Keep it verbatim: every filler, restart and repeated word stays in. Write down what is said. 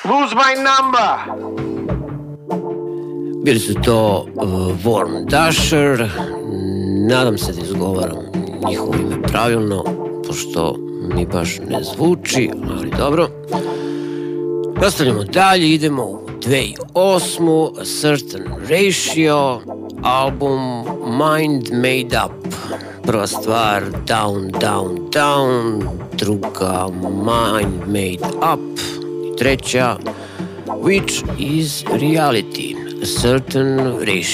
Who's my number? Bili su to uh, Warm Dasher. Nadam se da izgovaram njihovo ime pravilno, pošto mi baš ne zvuči, ali dobro. Nastavljamo dalje, idemo u dve tisuće osmu. A Certain Ratio, album Mind Made Up. Prva stvar Down, Down, Down, druga Mind Made Up i treća Which is Reality, A Certain Ratio.